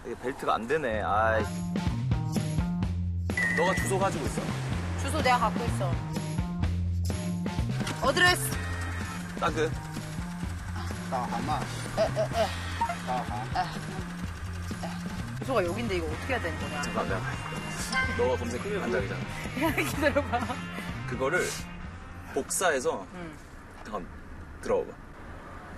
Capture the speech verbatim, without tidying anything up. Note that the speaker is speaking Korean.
이게 벨트가 안 되네. 아이. 너가 주소 가지고 있어. 주소 내가 갖고 있어. 어드레스. 따그. 导航嘛， 에에에. 导航。 주소가 여긴데 이거 어떻게 해야 되는 거냐? 잠깐, 내가. 너가 검색 간장이잖아. 기다려봐. 그거를 복사해서 응. 잠깐 들어봐.